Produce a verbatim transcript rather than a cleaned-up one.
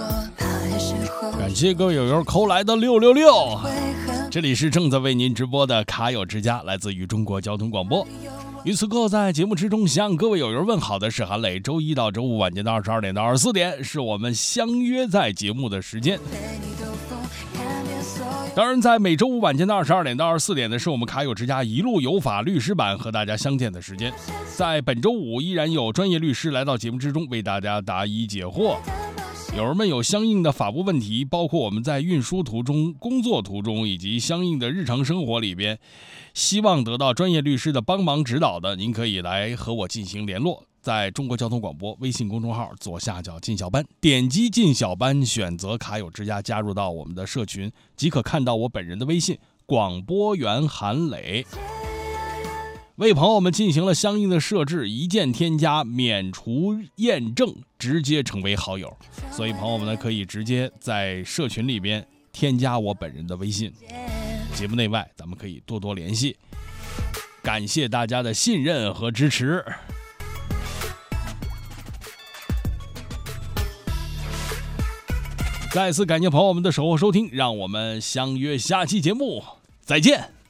感谢各位友友扣来的六六六，这里是正在为您直播的卡友之家，来自于中国交通广播。与此刻在节目之中向各位友友问好的是韩磊，周一到周五晚间的二十二点到二十四点是我们相约在节目的时间。当然在每周五晚间的二十二点到二十四点呢，是我们卡友之家一路有法律师版和大家相见的时间。在本周五依然有专业律师来到节目之中为大家答疑解惑，友人们有相应的法务问题，包括我们在运输途中、工作途中以及相应的日常生活里边，希望得到专业律师的帮忙指导的，您可以来和我进行联络。在中国交通广播微信公众号左下角进小班，点击进小班，选择卡友之家，加入到我们的社群，即可看到我本人的微信广播员韩磊。为朋友们进行了相应的设置，一键添加，免除验证，直接成为好友。所以朋友们呢，可以直接在社群里边添加我本人的微信。节目内外咱们可以多多联系，感谢大家的信任和支持。再次感谢朋友们的守候收听，让我们相约下期节目再见。